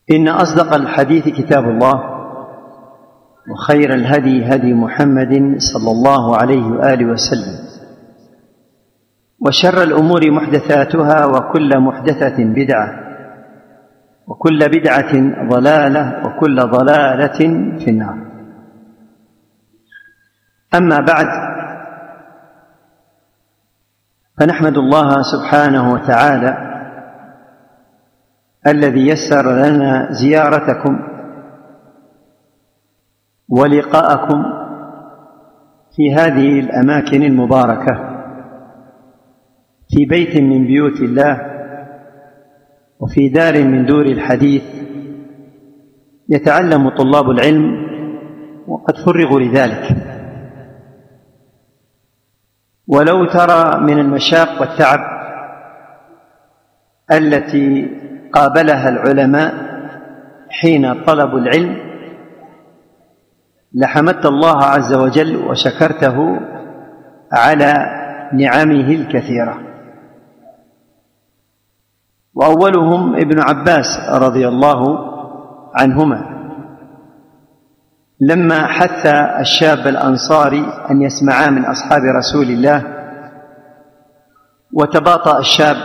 إن أصدق الحديث كتاب الله، وخير الهدي هدي محمد صلى الله عليه وآله وسلم، وشر الأمور محدثاتها، وكل محدثة بدعة، وكل بدعة ضلالة، وكل ضلالة في النار. أما بعد، فنحمد الله سبحانه وتعالى الذي يسر لنا زيارتكم ولقاءكم في هذه الأماكن المباركة، في بيت من بيوت الله، وفي دار من دور الحديث يتعلم طلاب العلم وقد فرغوا لذلك. ولو ترى من المشاق والتعب التي قابلها العلماء حين طلبوا العلم لحمدت الله عز وجل وشكرته على نعمه الكثيرة. وأولهم ابن عباس رضي الله عنهما، لما حث الشاب الأنصاري أن يسمعا من أصحاب رسول الله، وتباطأ الشاب،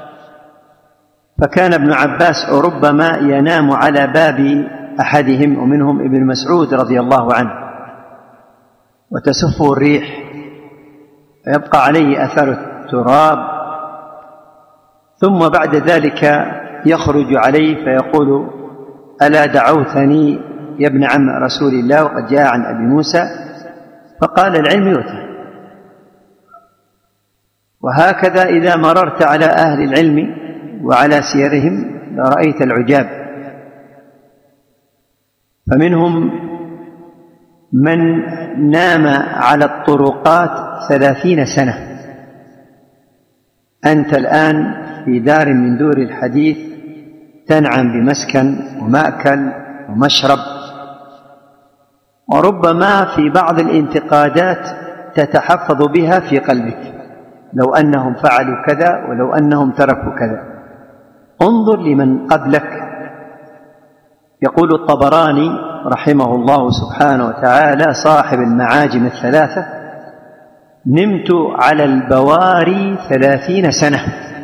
فكان ابن عباس ربما ينام على باب أحدهم، ومنهم ابن مسعود رضي الله عنه، وتسفه الريح فيبقى عليه أثر التراب، ثم بعد ذلك يخرج عليه فيقول: ألا دعوتني يا ابن عم رسول الله؟ وقد جاء عن أبي موسى فقال: العلم يؤتى. وهكذا إذا مررت على أهل العلم وعلى سيرهم لرأيت العجاب. فمنهم من نام على الطرقات 30 سنة. أنت الآن في دار من دور الحديث تنعم بمسكن ومأكل ومشرب، وربما في بعض الانتقادات تتحفظ بها في قلبك: لو أنهم فعلوا كذا، ولو أنهم تركوا كذا. انظر لمن قبلك. يقول الطبراني رحمه الله سبحانه وتعالى صاحب المعاجم الثلاثة: نمت على البواري 30 سنة.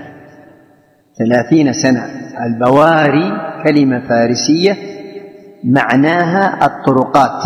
30 سنة. البواري كلمة فارسية معناها الطرقات.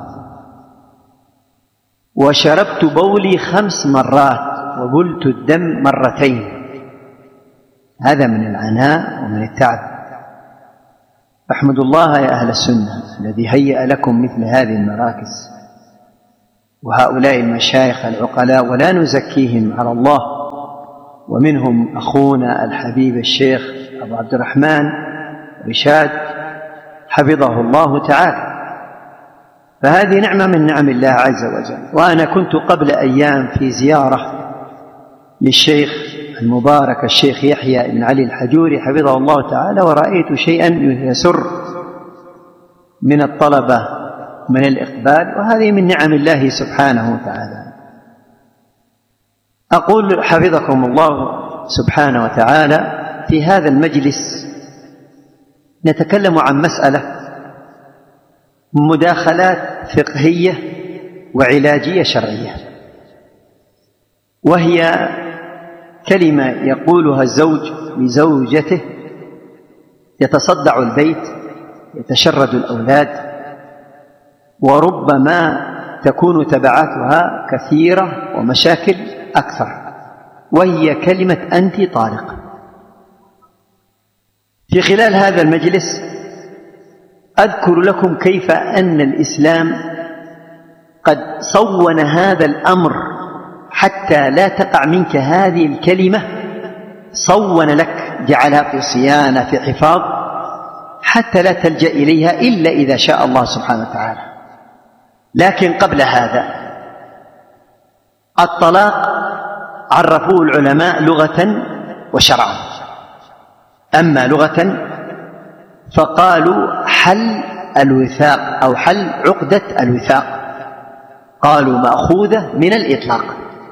وشربت بولي 5 مرات، وبلت الدم 2. هذا من العناء ومن التعب. احمدوا الله يا أهل السنة الذي هيأ لكم مثل هذه المراكز وهؤلاء المشايخ العقلاء، ولا نزكيهم على الله. ومنهم أخونا الحبيب الشيخ أبو عبد الرحمن رشاد حفظه الله تعالى. فهذه نعمة من نعم الله عز وجل. وأنا كنت قبل أيام في زيارة للشيخ المبارك الشيخ يحيى بن علي الحجوري حفظه الله تعالى، ورأيت شيئا يسر من الطلبة من الإقبال، وهذه من نعم الله سبحانه وتعالى. أقول حفظكم الله سبحانه وتعالى، في هذا المجلس نتكلم عن مسألة مداخلات فقهية وعلاجية شرعية، وهي كلمة يقولها الزوج لزوجته: يتصدع البيت، يتشرد الأولاد، وربما تكون تبعاتها كثيرة ومشاكل أكثر، وهي كلمة أنت طالق. في خلال هذا المجلس أذكر لكم كيف أن الإسلام قد صون هذا الأمر حتى لا تقع منك هذه الكلمة. صون لك، جعلها في صيانة، في حفاظ، حتى لا تلجأ إليها إلا إذا شاء الله سبحانه وتعالى. لكن قبل هذا الطلاق عرفوه العلماء لغة وشرعا. أما لغة فقالوا حل الوثاق أو حل عقدة الوثاق، قالوا مأخوذة من الإطلاق.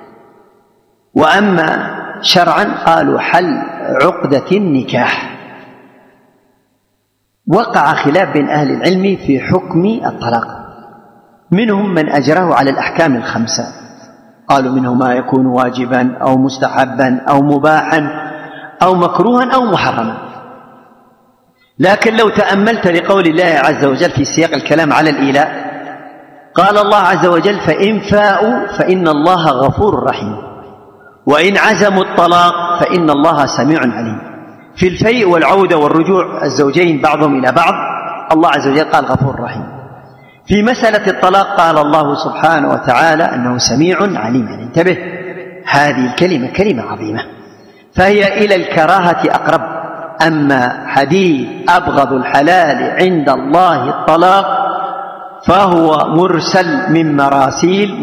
وأما شرعا قالوا حل عقدة النكاح. وقع خلاف بين أهل العلم في حكم الطلاق، منهم من أجره على الأحكام الخمسة، قالوا منه ما يكون واجبا أو مستحبا أو مباحا أو مكروها أو محرما. لكن لو تأملت لقول الله عز وجل في سياق الكلام على الإيلاء، قال الله عز وجل: فإن فاءوا فإن الله غفور رحيم، وإن عزموا الطلاق فإن الله سميع عليم. في الفيء والعودة والرجوع الزوجين بعضهم إلى بعض الله عز وجل قال غفور رحيم. في مسألة الطلاق قال الله سبحانه وتعالى أنه سميع عليم. يعني انتبه، هذه الكلمة كلمة عظيمة، فهي إلى الكراهة أقرب. أما حديث أبغض الحلال عند الله الطلاق فهو مرسل من مراسيل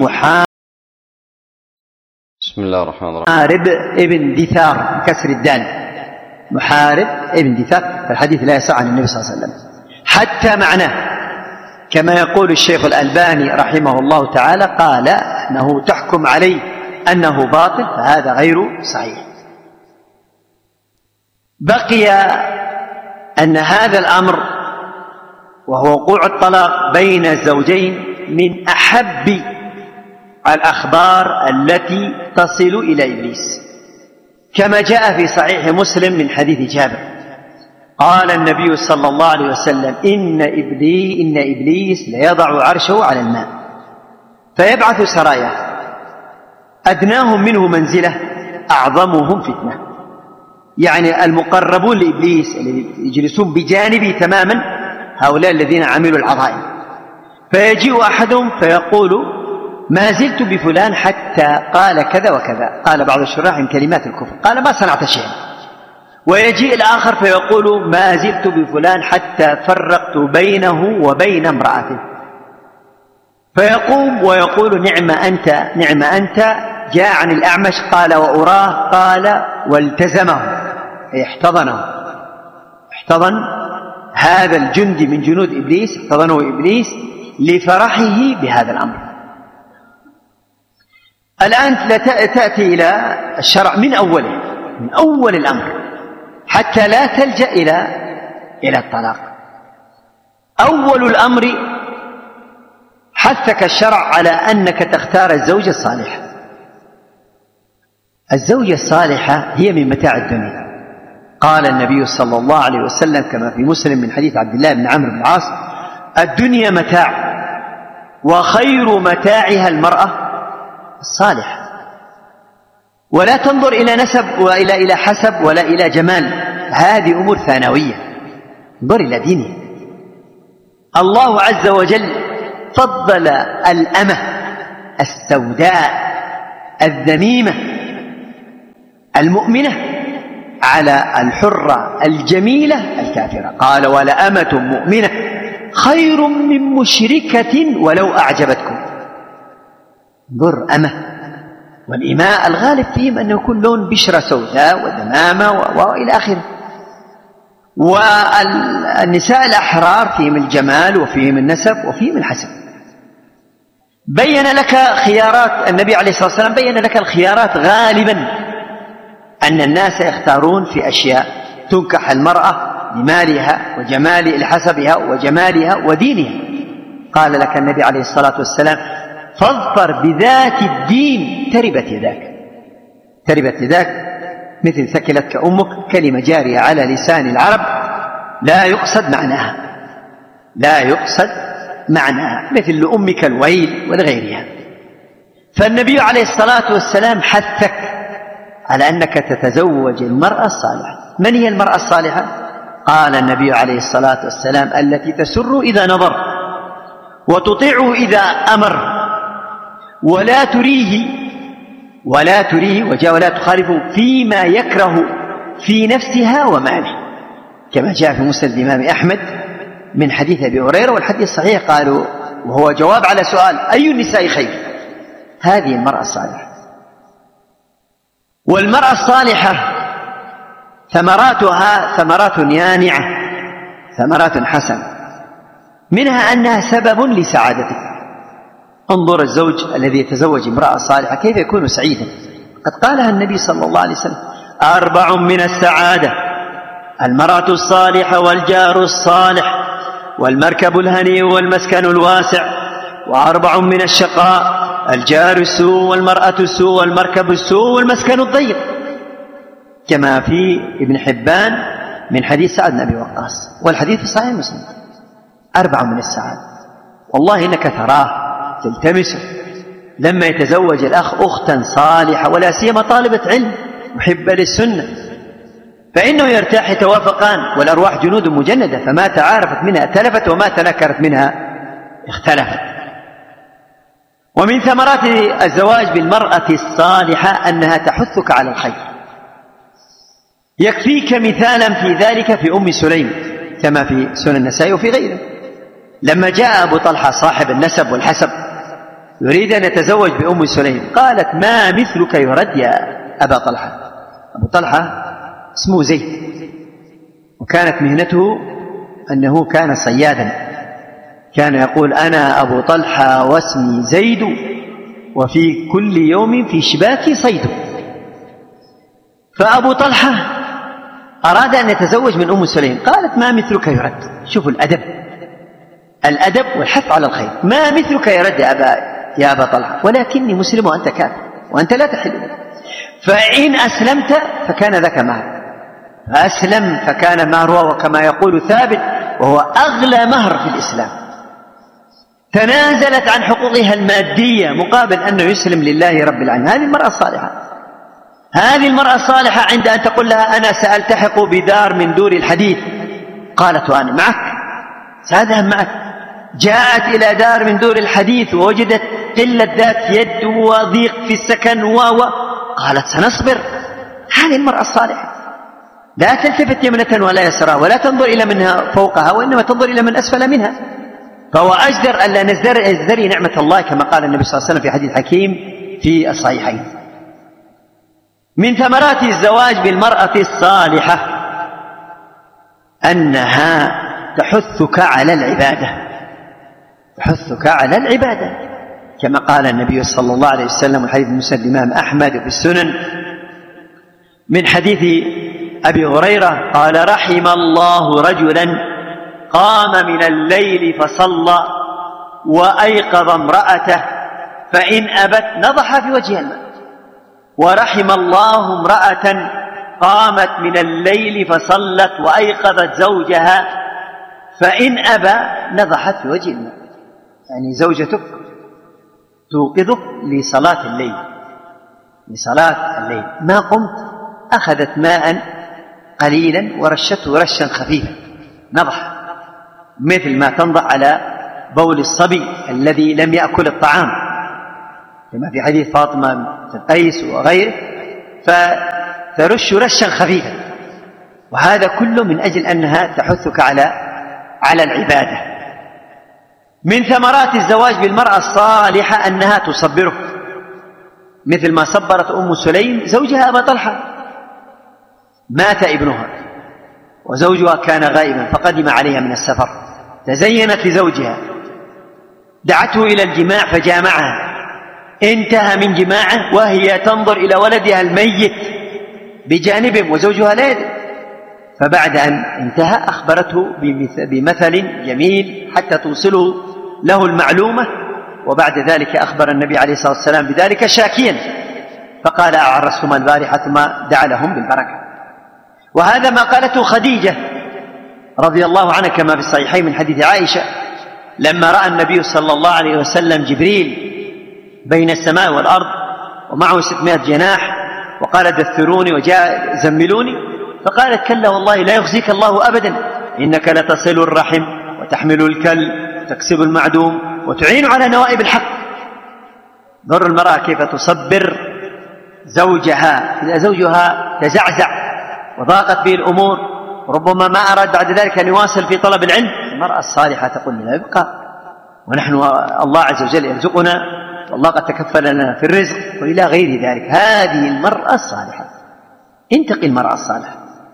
بسم الله الرحمن الرحيم. محارب ابن دثار بكسر الدال، محارب ابن دثار، فالحديث لا يصح عن النبي صلى الله عليه وسلم حتى معناه، كما يقول الشيخ الألباني رحمه الله تعالى قال أنه تحكم عليه أنه باطل، فهذا غير صحيح. بقي أن هذا الأمر وهو وقوع الطلاق بين الزوجين من أحب الأخبار التي تصل إلى إبليس، كما جاء في صحيح مسلم من حديث جابر قال النبي صلى الله عليه وسلم: إن إبليس ليضع عرشه على الماء فيبعث سرايا، أدناهم منه منزلة أعظمهم فتنة. يعني المقربون لإبليس الذين يجلسون بجانبه تماما هؤلاء الذين عملوا العظائم، فيجيء أحدهم فيقول: ما زلت بفلان حتى قال كذا وكذا. قال بعض الشراح من كلمات الكفر، قال: ما صنعت شيئا. ويجيء الآخر فيقول: ما زلت بفلان حتى فرقت بينه وبين امرأته، فيقوم ويقول: نعم أنت. جاء عن الأعمش قال: وأراه، قال: والتزمه، أي احتضن هذا الجندي من جنود إبليس، احتضنه إبليس لفرحه بهذا الأمر. الآن تأتي إلى الشرع من أول الأمر حتى لا تلجأ إلى الطلاق. أول الأمر حثك الشرع على أنك تختار الزوجة الصالحة. الزوجة الصالحة هي من متاع الدنيا. قال النبي صلى الله عليه وسلم كما في مسلم من حديث عبد الله بن عمرو بن العاص: الدنيا متاع، وخير متاعها المرأة الصالحة. ولا تنظر إلى نسب ولا إلى حسب ولا إلى جمال، هذه أمور ثانوية، انظر إلى دينها. الله عز وجل فضل الأمة السوداء الذميمة المؤمنة على الحرة الجميلة الكافرة. قال: ولأمة مؤمنة خير من مشركة ولو أعجبتكم. انظر أمة، والإماء الغالب فيهم أنه يكون لون بشرة سوداء ودمامة وإلى آخره. والنساء الأحرار فيهم الجمال وفيهم النسب وفيهم الحسب. بين لك خيارات النبي عليه الصلاة والسلام، بين لك الخيارات غالبا أن الناس يختارون في أشياء تنكح المرأة لمالها وجمال حسبها وجمالها ودينها. قال لك النبي عليه الصلاة والسلام: فاظفر بذات الدين تربت يداك، مثل ثكلتك أمك، كلمة جارية على لسان العرب لا يقصد معناها، مثل لأمك الويل ولغيرها. فالنبي عليه الصلاة والسلام حثك على أنك تتزوج المرأة الصالحة. من هي المرأة الصالحة؟ قال النبي عليه الصلاة والسلام: التي تسر إذا نظر، وتطيعه إذا أمر، ولا تريه ولا تخالفه فيما يكره في نفسها وماله، كما جاء في مسند الإمام أحمد من حديث أبي هريرة. والحديث صحيح، قالوا وهو جواب على سؤال: أي النساء خير؟ هذه المرأة الصالحة. والمرأة الصالحة ثمراتها ثمرات يانعة، ثمرات حسنة، منها أنها سبب لسعادتك. انظر الزوج الذي يتزوج امرأة صالحة كيف يكون سعيدا. قد قالها النبي صلى الله عليه وسلم: 4 من السعادة: المرأة الصالحة والجار الصالح والمركب الهني والمسكن الواسع، وأربع من الشقاء: الجار السوء والمرأة السوء والمركب السوء والمسكن الضيق، كما في ابن حبان من حديث سعد بن أبي وقاص، والحديث في صحيح مسلم. 4 من السعادة، والله إنك تراه تلتمسه لما يتزوج الأخ أختا صالحة، ولا سيما طالبة علم محبة للسنة، فإنه يرتاح، يتوافقان، والأرواح جنود مجندة، فما تعارفت منها ائتلفت وما تنكرت منها اختلفت. ومن ثمرات الزواج بالمرأة الصالحة أنها تحثك على الخير. يكفيك مثالا في ذلك في أم سليم كما في سنن النسائي وفي غيره، لما جاء أبو طلحة صاحب النسب والحسب يريد أن يتزوج بأم سليم، قالت: ما مثلك يرد يا أبا طلحة. أبو طلحة اسمه زيد، وكانت مهنته أنه كان صيادا، كان يقول: أنا أبو طلحة واسمي زيد، وفي كل يوم في شباكي صيد. فأبو طلحة أراد أن يتزوج من أم سليم، قالت: ما مثلك يرد. شوفوا الأدب والحث على الخير. ما مثلك يرد يا أبا طلحة، ولكني مسلم وأنت كافر وأنت لا تحل، فإن أسلمت فكان ذاك مهر. فأسلم فكان مهرها، وكما يقول ثابت وهو أغلى مهر في الإسلام. تنازلت عن حقوقها المادية مقابل أنه يسلم لله رب العالمين. هذه المرأة الصالحة، هذه المرأة الصالحة عند أن تقول لها: أنا سألتحق بدار من دور الحديث، قالت: وأنا معك، سأذهب معك. جاءت إلى دار من دور الحديث ووجدت قلة ذات يد وضيق في السكن قالت: سنصبر. هذه المرأة الصالحة لا تلتفت يمنة ولا يسرى، ولا تنظر إلى من فوقها، وإنما تنظر إلى من أسفل منها. فهو أجدر ألا نزدري نعمة الله، كما قال النبي صلى الله عليه وسلم في حديث حكيم في الصحيحين. من ثمرات الزواج بالمرأة الصالحة أنها تحثك على العبادة، كما قال النبي صلى الله عليه وسلم، الحديث مسند الإمام أحمد في السنن من حديث أبي هريرة قال: رحم الله رجلا قام من الليل فصلى وأيقظ امرأته فإن أبت نضح في وجهها الماء. ورحم الله امرأة قامت من الليل فصلت وأيقظت زوجها فإن أبى نضحت في وجه الماء. يعني زوجتك توقظك لصلاة الليل، ما قمت أخذت ماء قليلا ورشته رشا خفيفا، نضح، مثل ما تنضح على بول الصبي الذي لم يأكل الطعام، كما في حديث فاطمة بنت قيس وغيره، فترش رشا خفيفا. وهذا كله من أجل أنها تحثك على العبادة. من ثمرات الزواج بالمرأة الصالحة أنها تصبرك، مثل ما صبرت أم سليم زوجها أبا طلحة. مات ابنها وزوجها كان غائبا فقدم عليها من السفر، تزينت لزوجها، دعته إلى الجماع فجامعها، انتهى من جماعه وهي تنظر إلى ولدها الميت بجانبهم وزوجها لا يدري، فبعد أن انتهى أخبرته بمثل جميل حتى توصله له المعلومة، وبعد ذلك أخبر النبي عليه الصلاة والسلام بذلك شاكيا، فقال: أعرسهما البارحة، ثم دعا لهم بالبركة. وهذا ما قالته خديجة رضي الله عنها كما في الصحيحين من حديث عائشة، لما رأى النبي صلى الله عليه وسلم جبريل بين السماء والأرض ومعه 600 جناح، وقال: دثروني وجاء زملوني، فقالت: كلا والله لا يخزيك الله أبدا، إنك لتصل الرحم وتحمل الكل وتكسب المعدوم وتعين على نوائب الحق. ضر المرأة كيف تصبر زوجها إذا زوجها تزعزع وضاقت به الأمور، وربما ما أراد بعد ذلك أن يواصل في طلب العلم. المرأة الصالحة تقول: لا يبقى، ونحن الله عز وجل يرزقنا، والله قد تكفل لنا في الرزق، وإلى غير ذلك. هذه المرأة الصالحة. انتقي المرأة الصالحة.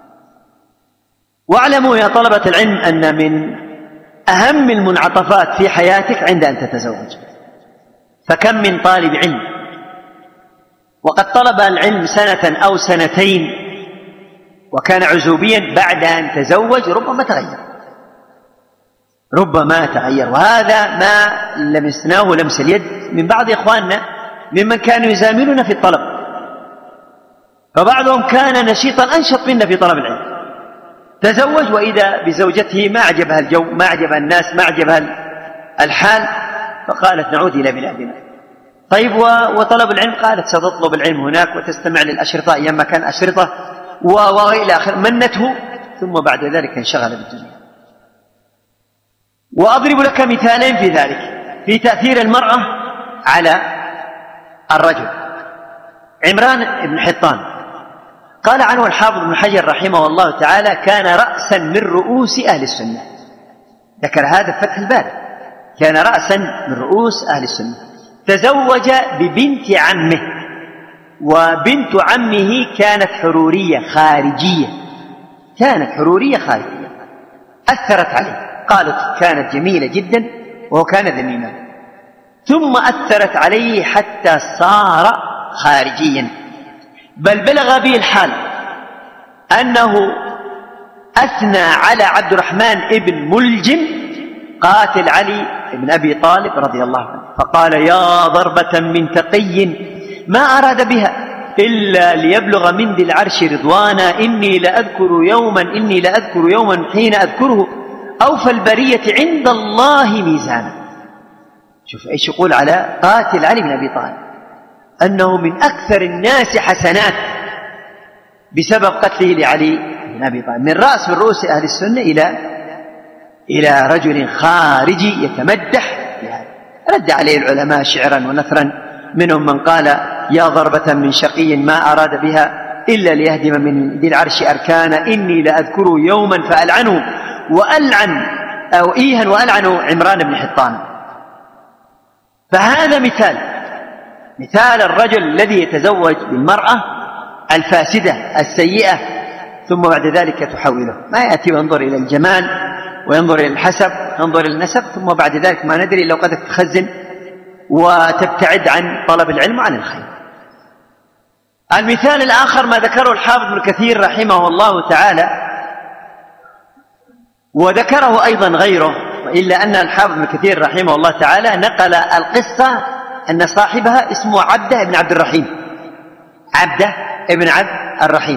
واعلموا يا طلبة العلم أن من أهم المنعطفات في حياتك عند أن تتزوج، فكم من طالب علم وقد طلب العلم 1 أو 2 سنين وكان عزوبيا بعد أن تزوج ربما تغير. وهذا ما لمسناه لمس اليد من بعض إخواننا ممن كانوا يزاملون في الطلب، فبعضهم كان نشيطا أنشط منا في طلب العلم، تزوج وإذا بزوجته ما أعجبها الجو، ما أعجبها الناس، ما أعجبها الحال، فقالت نعود إلى بلادنا. طيب وطلب العلم؟ قالت ستطلب العلم هناك وتستمع للأشرطة أيام ما كان أشرطة وإلى آخر، منته، ثم بعد ذلك انشغل بالدنيا. وأضرب لك مثالين في ذلك في تأثير المرأة على الرجل. عمران بن حطان قال عنه الحافظ ابن حجر رحمه الله تعالى كان رأسا من رؤوس أهل السنة، ذكر هذا في فتح الباري، كان رأسا من رؤوس أهل السنة. تزوج ببنت عمه، وبنت عمه كانت حرورية خارجية، أثرت عليه، قالت كانت جميلة جدا وهو كان ذميما، ثم أثرت عليه حتى صار خارجيا، بل بلغ به الحال أنه أثنى على عبد الرحمن ابن ملجم قاتل علي بن أبي طالب رضي الله عنه، فقال يا ضربة من تقي ما أراد بها إلا ليبلغ من ذي العرش رضوانا، إني لأذكر يوما حين أذكره أوفى البرية عند الله ميزانا. شوف إيش يقول على قاتل علي بن أبي طالب، أنه من أكثر الناس حسنات بسبب قتله لعلي بن أبي طالب، من رأس من رؤوس أهل السنة إلى رجل خارجي يتمدح بهذا. رد عليه العلماء شعرا ونثرا، منهم من قال يا ضربة من شقي ما أراد بها إلا ليهدم من ذي العرش أركان، إني لأذكره يوما فألعنه وألعن عمران بن حطان. فهذا مثال الرجل الذي يتزوج بالمرأة الفاسدة السيئة ثم بعد ذلك تحوله، ما يأتي وينظر إلى الجمال وينظر إلى الحسب، ينظر إلى النسب، ثم بعد ذلك ما ندري لو قد تخزن وتبتعد عن طلب العلم وعن الخير. المثال الآخر ما ذكره الحافظ ابن كثير رحمه الله تعالى، وذكره أيضا غيره، إلا أن الحافظ ابن كثير رحمه الله تعالى نقل القصة أن صاحبها اسمه عبده بن عبد الرحيم،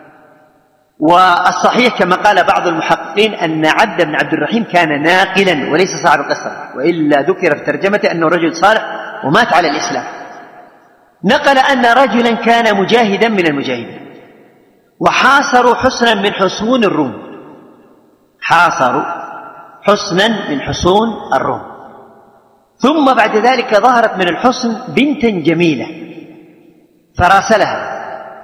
والصحيح كما قال بعض المحققين أن عبد بن عبد الرحيم كان ناقلا وليس صاحب القصة، وإلا ذكر في ترجمته أنه رجل صالح ومات على الإسلام. نقل أن رجلا كان مجاهدا من المجاهدين، وحاصروا حصنا من حصون الروم، ثم بعد ذلك ظهرت من الحصن بنتا جميلة فراسلها،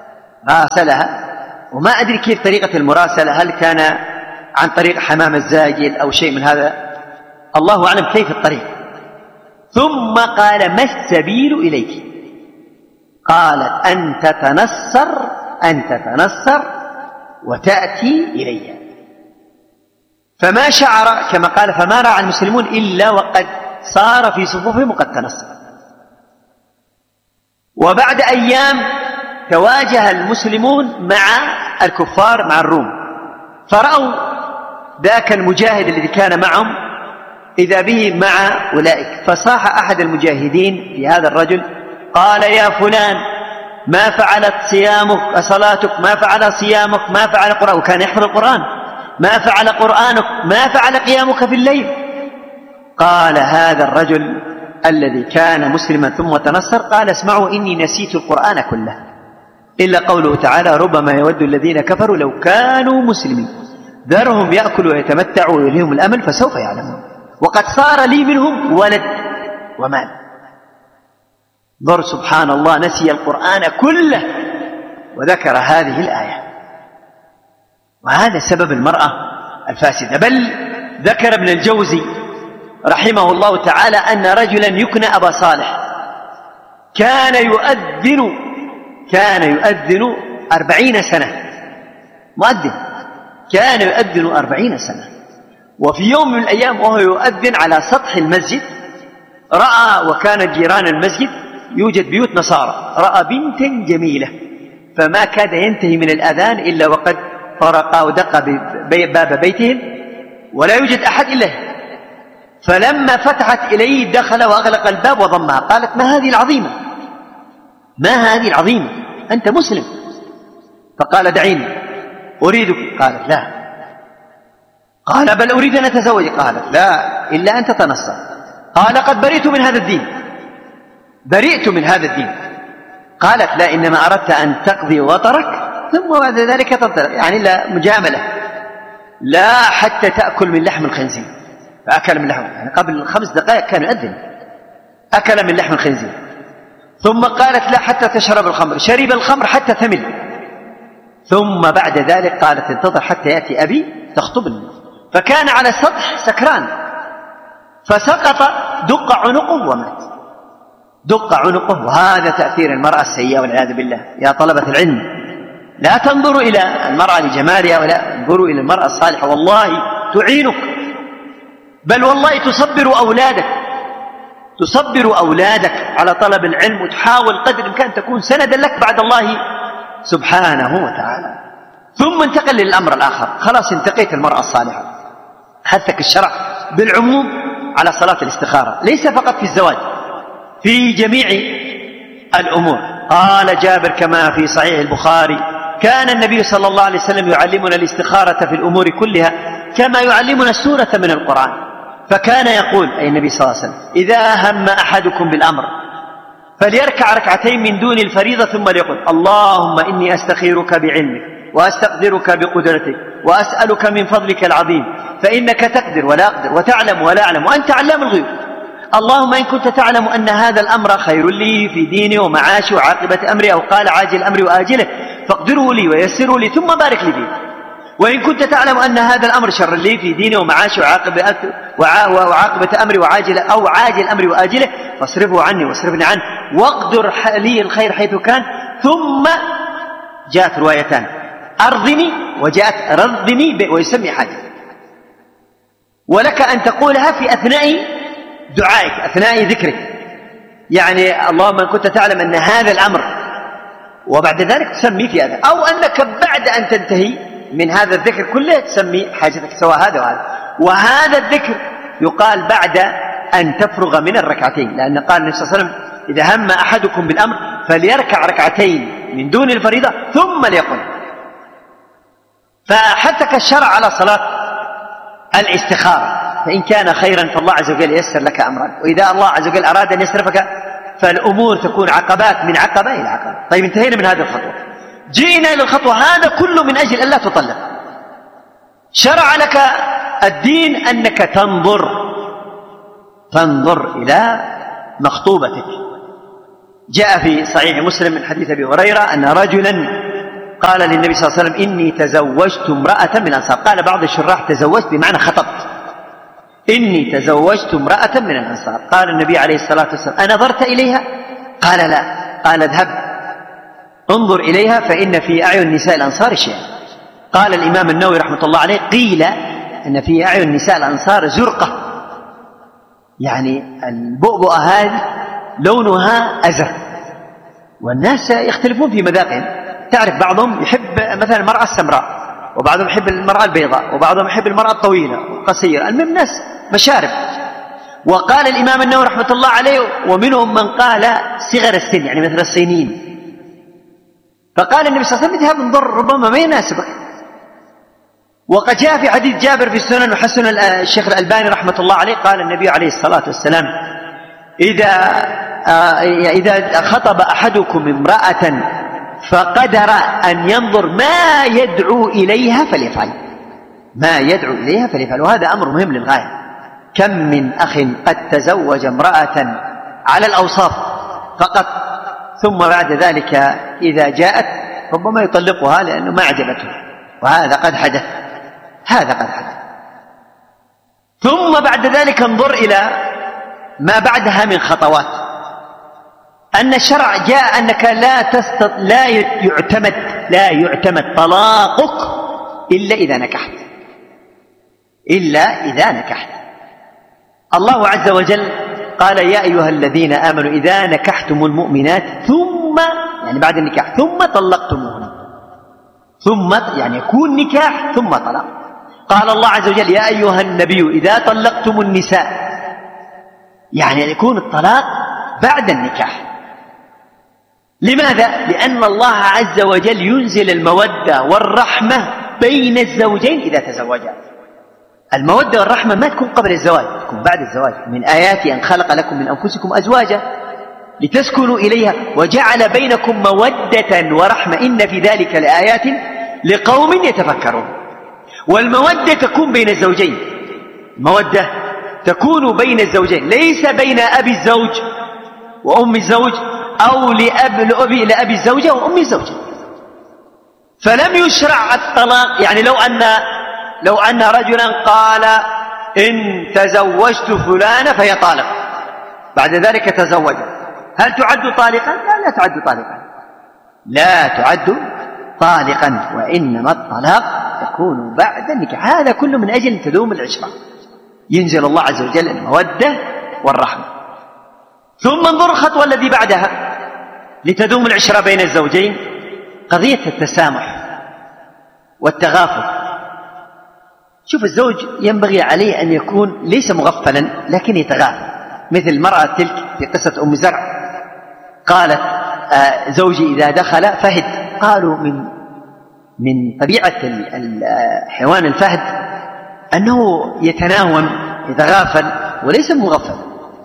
وما أدري كيف طريقة المراسلة، هل كان عن طريق حمام الزاجل أو شيء من هذا، الله أعلم كيف الطريق. ثم قال ما السبيل إليك؟ قالت أن تتنصر وتأتي إلي. فما شعر كما قال فما رأى المسلمون إلا وقد صار في صفوفهم وقد تنصر. وبعد أيام تواجه المسلمون مع الكفار مع الروم، فرأوا ذاك المجاهد الذي كان معهم إذا به مع أولئك، فصاح أحد المجاهدين في هذا الرجل قال يا فلان ما فعلت صلاتك، ما فعل صيامك، ما فعل قرآنك، وكان يحفظ القرآن، ما فعل قرآنك، ما فعل قيامك في الليل. قال هذا الرجل الذي كان مسلما ثم تنصر قال اسمعوا إني نسيت القرآن كله إلا قوله تعالى ربما يود الذين كفروا لو كانوا مسلمين ذرهم يأكلوا ويتمتعوا ويلههم الأمل فسوف يعلمون وقد صار لي منهم ولد ومال. ضر سبحان الله نسي القرآن كله وذكر هذه الآية، وهذا سبب المرأة الفاسدة. بل ذكر ابن الجوزي رحمه الله تعالى أن رجلا يكنى أبا صالح كان يؤذن 40 سنة، مؤذن كان يؤذن 40 سنة. وفي يوم من الأيام وهو يؤذن على سطح المسجد رأى، وكان جيران المسجد يوجد بيوت نصارى، رأى بنتا جميلة فما كاد ينتهي من الأذان إلا وقد طرق ودق باب بيتهم ولا يوجد أحد إلا هي، فلما فتحت إليه دخل وأغلق الباب وضمها. قالت: ما هذه العظيمة، ما هذه العظيمة، أنت مسلم. فقال: دعيني أريدك. قالت: لا. قال: بل أريد أن أتزوج. قالت: لا إلا أن تتنصر. قال: قد برئت من هذا الدين، برئت من هذا الدين. قالت: لا، إنما أردت أن تقضي وطرك ثم بعد ذلك تنطلق، يعني لا مجاملة، لا حتى تأكل من لحم الخنزير. فأكل من لحم، يعني قبل 5 دقائق كان يؤذن، أكل من لحم الخنزير. ثم قالت: لا حتى تشرب الخمر، شرب الخمر حتى ثمل. ثم بعد ذلك قالت: انتظر حتى يأتي أبي تخطبني. فكان على السطح سكران، فسقط دق عنقه ومات، دق عنقه. وهذا تأثير المرأة السيئة والعياذ بالله. يا طلبة العلم، لا تنظروا إلى المرأة لجمالها، ولا انظروا إلى المرأة الصالحة، والله تعينك، بل والله تصبر أولادك، تصبر أولادك على طلب العلم، وتحاول قدر الإمكان تكون سندا لك بعد الله سبحانه وتعالى. ثم انتقل للأمر الآخر. خلاص انتقيت المرأة الصالحة، حثك الشرع بالعموم على صلاة الاستخارة، ليس فقط في الزواج، في جميع الأمور. قال جابر كما في صحيح البخاري: كان النبي صلى الله عليه وسلم يعلمنا الاستخارة في الأمور كلها كما يعلمنا السورة من القرآن. فكان يقول، أي النبي صلى الله عليه وسلم: إذا هم أحدكم بالأمر فليركع ركعتين من دون الفريضة ثم ليقول: اللهم إني أستخيرك بعلمك وأستقدرك بقدرتك وأسألك من فضلك العظيم، فإنك تقدر ولا أقدر وتعلم ولا أعلم وأنت علام الغيوب. اللهم إن كنت تعلم أن هذا الأمر خير لي في ديني ومعاشي وعاقبة أمري، أو قال عاجل أمري وآجله، فاقدره لي ويسره لي ثم بارك لي فيه. وإن كنت تعلم أن هذا الأمر شر لي في ديني ومعاشي وعاقبة أمري عاجل أمري وآجله، فاصرفه عني واصرفني عنه، واقدر لي الخير حيث كان. ثم جاءت روايتان: أرضني، وجاءت رضني، ويسمي حاجة. ولك أن تقولها في أثناء دعائك، أثناء ذكرك، يعني اللهم إن كنت تعلم أن هذا الأمر، وبعد ذلك تسمي في هذا، أو أنك بعد أن تنتهي من هذا الذكر كله تسمي حاجتك، سواء هذا وهذا. وهذا الذكر يقال بعد أن تفرغ من الركعتين، لأن قال النبي صلى الله عليه وسلم: إذا هم أحدكم بالأمر فليركع ركعتين من دون الفريضة ثم ليقل. فحثك الشرع على صلاة الاستخارة، فإن كان خيرا فالله عز وجل ييسر لك أمرك، وإذا الله عز وجل أراد أن يصرفك فالأمور تكون عقبات من عقبة إلى عقبة. طيب، انتهينا من هذه الخطوة، جئنا إلى الخطوة، هذا كله من أجل أن لا تطلق. شرع لك الدين أنك تنظر إلى مخطوبتك. جاء في صحيح مسلم من حديث أبي هريرة أن رجلا قال للنبي صلى الله عليه وسلم: إني تزوجت امرأة من الأنصار. قال بعض الشراح: تزوجت بمعنى خطبت. إني تزوجت امرأة من الأنصار. قال النبي عليه الصلاة والسلام: أنظرت إليها؟ قال: لا. قال: اذهب انظر إليها فإن في أعين نساء الأنصار شيئا. قال الإمام النووي رحمة الله عليه: قيل أن في أعين نساء الأنصار زرقة، يعني البؤبؤة هذه لونها أزرق، والناس يختلفون في مذاقهم. تعرف بعضهم يحب مثلا المرأة السمراء، وبعضهم يحب المرأة البيضاء، وبعضهم يحب المرأة الطويلة والقصيرة، المهم ناس مشارب. وقال الإمام النووي رحمة الله عليه: ومنهم من قال صغر السن، يعني مثل الصينيين. فقال النبي صلى الله عليه وسلم: اذهب انظر ربما ما يناسبك. وقد جاء في حديث جابر في السنن وحسن الشيخ الألباني رحمة الله عليه، قال النبي عليه الصلاة والسلام: إذا خطب أحدكم امرأة فقدر أن ينظر ما يدعو إليها فليفعل، ما يدعو إليها فليفعل. وهذا أمر مهم للغاية. كم من أخ قد تزوج امرأة على الأوصاف فقط، ثم بعد ذلك إذا جاءت ربما يطلقها لأنه ما عجبته، وهذا قد حدث، هذا قد حدث. ثم بعد ذلك انظر إلى ما بعدها من خطوات. أن الشرع جاء أنك لا يعتمد طلاقك إلا إذا نكحت، إلا إذا نكحت. الله عز وجل قال: يا أيها الذين آمنوا إذا نكحتم المؤمنات ثم، يعني بعد النكاح، ثم طلقتموهن، ثم يعني يكون نكاح ثم طلاق. قال الله عز وجل: يا أيها النبي إذا طلقتم النساء، يعني يكون الطلاق بعد النكاح. لماذا؟ لأن الله عز وجل ينزل المودة والرحمة بين الزوجين إذا تزوجا. المودة والرحمة ما تكون قبل الزواج، تكون بعد الزواج. من آياته أن خلق لكم من أنفسكم أزواجا لتسكنوا إليها وجعل بينكم مودة ورحمة إن في ذلك لآيات لقوم يتفكرون. والمودة تكون بين الزوجين، المودة تكون بين الزوجين، ليس بين أبي الزوج وأم الزوج أو لأبي الزوجة وأم الزوجة. فلم يشرع الطلاق، يعني لو أن رجلا قال: إن تزوجت فلانة فهي طالق، بعد ذلك تزوج، هل تعد طالقا؟ لا تعد طالقا، لا تعد طالقا، وإنما الطلاق تكون بعد النكاح. هذا كله من أجل تدوم العشرة، ينزل الله عز وجل المودة والرحمة. ثم انظر الخطوة التي بعدها لتدوم العشرة بين الزوجين، قضية التسامح والتغافل. شوف، الزوج ينبغي عليه أن يكون ليس مغفلا لكن يتغافل، مثل المرأة تلك في قصة أم زرع، قالت: زوجي إذا دخل فهد. قالوا من طبيعة الحيوان الفهد أنه يتناوم يتغافل وليس مغفل.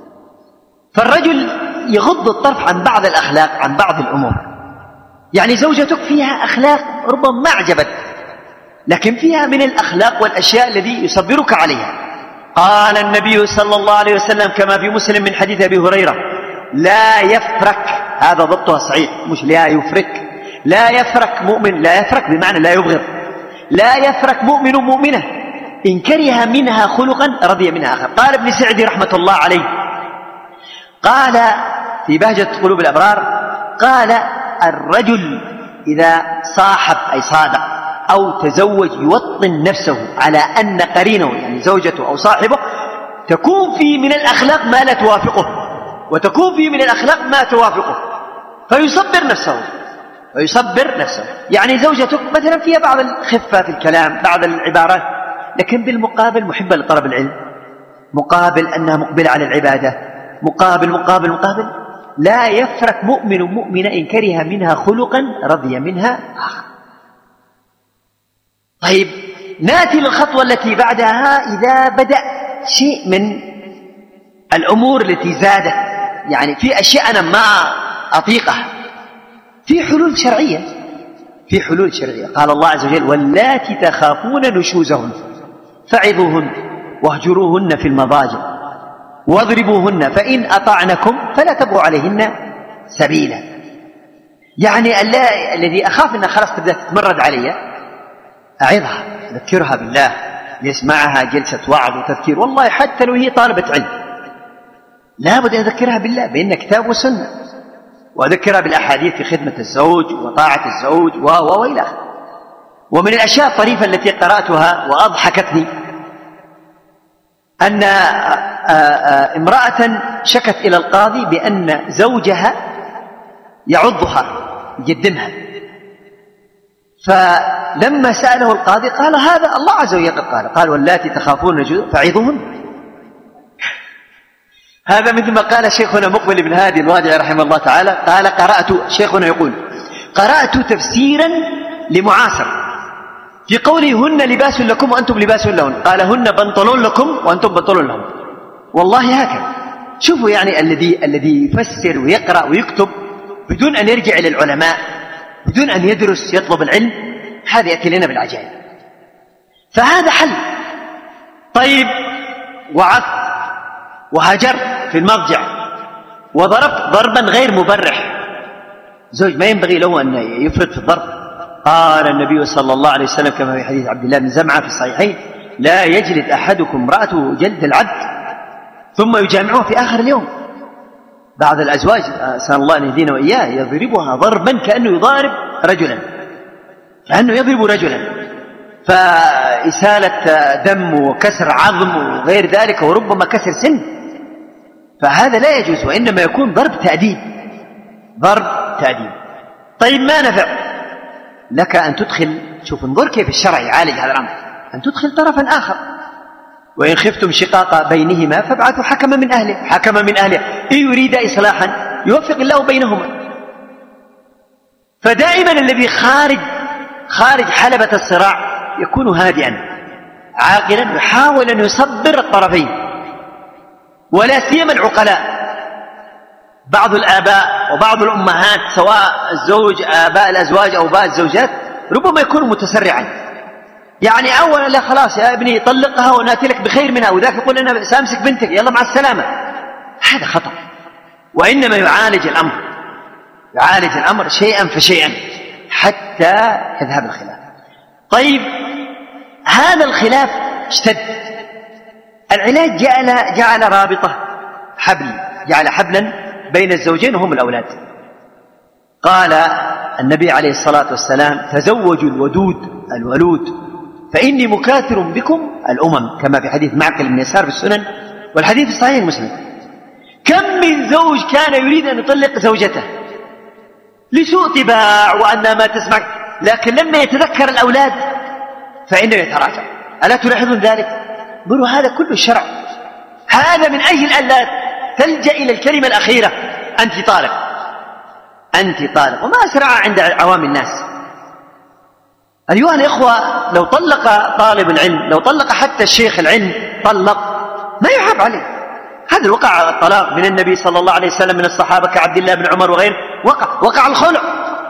فالرجل يغض الطرف عن بعض الأخلاق، عن بعض الأمور. يعني زوجتك فيها أخلاق ربما ما أعجبت، لكن فيها من الأخلاق والأشياء الذي يصبرك عليها. قال النبي صلى الله عليه وسلم كما في مسلم من حديث أبي هريرة: لا يفرك، هذا ضبطها صحيح مش لا يفرك، لا يفرك مؤمن، لا يفرك بمعنى لا يبغض، لا يفرك مؤمن مؤمنة إن كره منها خلقا رضي منها آخر. قال ابن سعدي رحمة الله عليه، قال في بهجة قلوب الأبرار، قال: الرجل إذا صاحب أي صادق أو تزوج يوطن نفسه على أن قرينه يعني زوجته أو صاحبه تكون فيه من الأخلاق ما لا توافقه، وتكون فيه من الأخلاق ما توافقه، فيصبر نفسه. يعني زوجتك مثلا فيها بعض الخفة في الكلام، بعض العبارات، لكن بالمقابل محبة لطلب العلم، مقابل أنها مقبلة على العبادة، مقابل لا يفرق مؤمن مؤمنة إن كره منها خلقا رضي منها آخر. طيب، نأتي للخطوة التي بعدها. إذا بدأ شيء من الأمور التي زادت، يعني في أشياء أنا ما أطيقها، في حلول شرعية. قال الله عز وجل: واللاتي تخافون نشوزهن فعظوهن واهجروهن في المضاجع واضربوهن فإن أطعنكم فلا تبغوا عليهن سبيلا. يعني الذي أخاف أنها خلاص تبدأ تتمرد علي، أعظها، أذكرها بالله، يسمعها جلسة وعظ وتذكير. والله حتى لو هي طالبة علم لابد أن أذكرها بالله بأن كتاب وسنة، وأذكرها بالأحاديث في خدمة الزوج وطاعة الزوج وإلى آخره. ومن الأشياء الطريفة التي قرأتها وأضحكتني أن امرأة شكت إلى القاضي بأن زوجها يعضها يقدمها، فلما سأله القاضي قال: هذا الله عز وجل قال: واللاتي تخافون نشوزهن فعظوهن. هذا مثل ما قال شيخنا مقبل بن هادي الوادعي رحمه الله تعالى، قال: شيخنا يقول: قرأت تفسيرا لمعاصر في قوله: هن لباس لكم وأنتم لباس لهن، قال: هن بنطلون لكم وأنتم بنطلون لهم. والله هكذا. شوفوا، يعني الذي يفسر ويقرأ ويكتب بدون أن يرجع إلى العلماء، بدون أن يدرس يطلب العلم، هذا يأتي لنا بالعجائب. فهذا حل. طيب، وعظت وهجرت في المضجع وضربت ضربا غير مبرح، زوج ما ينبغي له أن يفرط في الضرب. قال النبي صلى الله عليه وسلم كما في حديث عبد الله بن زمعة في الصحيحين: لا يجلد أحدكم امرأته جلد العبد ثم يجامعه في آخر اليوم. بعض الأزواج أسأل الله أن يهدينا وإياه يضربها ضربا كأنه يضرب رجلا، فإسالة دم وكسر عظم وغير ذلك، وربما كسر سن. فهذا لا يجوز، وإنما يكون ضرب تأديب. طيب، ما نفع؟ لك أن تدخل، شوف انظر كيف الشرع يعالج هذا الأمر، أن تدخل طرفا آخر. وإن خفتم شقاق بينهما فابعثوا حكما من أهله إن يريد إصلاحا يوفق الله بينهما. فدائما الذي خارج حلبة الصراع يكون هادئا عاقلا، يحاول أن يصبر الطرفين، ولا سيما العقلاء. بعض الآباء وبعض الأمهات سواء الزوج آباء الأزواج أو آباء الزوجات ربما يكونوا متسرعا، يعني أولا لا خلاص يا ابني طلقها ونأتي لك بخير منها، وذاك يقول أنا سأمسك بنتك يلا مع السلامة. هذا خطأ، وإنما يعالج الأمر شيئا فشيئا حتى يذهب الخلاف. طيب هذا الخلاف اشتد، العلاج جعل رابطة جعل حبلا بين الزوجين وهم الأولاد. قال النبي عليه الصلاة والسلام تزوجوا الولود فإني مكاثر بكم الأمم، كما في حديث معقل بن يسار في السنن، والحديث في صحيح مسلم. كم من زوج كان يريد أن يطلق زوجته لسوء طباع وأنها ما تسمع، لكن لما يتذكر الأولاد فإنه يتراجع. ألا تلاحظون ذلك؟ قولوا هذا كله الشرع. هذا من أجل أن لا تلجأ إلى الكلمة الأخيرة أنت طالق، وما أسرع عند عوام الناس. أيها الإخوة، لو طلق طالب العلم، لو طلق حتى الشيخ العلم طلق ما يحاب عليه. هذا وقع الطلاق من النبي صلى الله عليه وسلم، من الصحابة كعبد الله بن عمر وغيره، وقع الخلع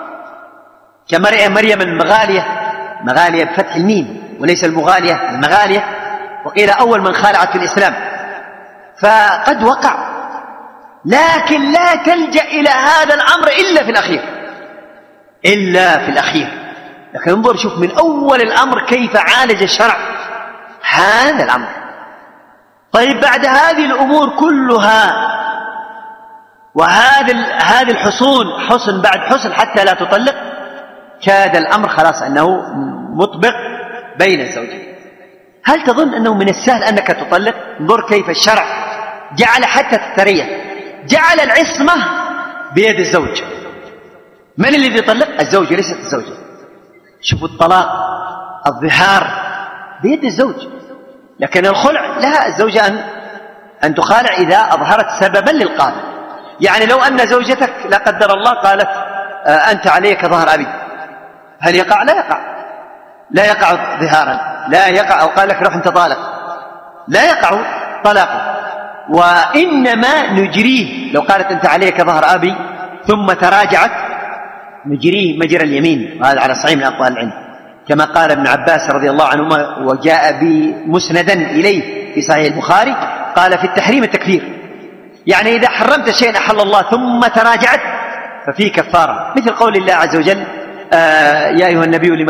كمريم المغالية بفتح الميم وليس المغالية، المغالية، وقيل أول من خالعت في الإسلام، فقد وقع. لكن لا تلجأ إلى هذا الأمر إلا في الأخير. لكن انظر شوف من أول الأمر كيف عالج الشرع هذا الأمر. طيب بعد هذه الأمور كلها وهذه الحصون، حصن بعد حصن حتى لا تطلق، كاد الأمر خلاص أنه مطبق بين الزوجين. هل تظن أنه من السهل أنك تطلق؟ انظر كيف الشرع جعل حتى الثرية، جعل العصمة بيد الزوج. من الذي يطلق؟ الزوج وليست الزوجة. شوفوا الطلاق، الظهار بيد الزوج، لكن الخلع لها الزوجة أن تخالع إذا أظهرت سببا للقابل. يعني لو أن زوجتك لا قدر الله قالت أنت عليك ظهر أبي، هل يقع؟ لا يقع ظهارا، لا يقع. أو قال لك روح أنت طالق، لا يقع طلاقه، وإنما نجريه. لو قالت أنت عليك ظهر أبي ثم تراجعت نجريه مجرى اليمين، وهذا على صحيح من أقوال العلم، كما قال ابن عباس رضي الله عنهما وجاء بمسندا إليه في صحيح البخاري، قال في التحريم التكفير، يعني إذا حرمت شيئا أحل الله ثم تراجعت ففيه كفارة، مثل قول الله عز وجل يا أيها النبي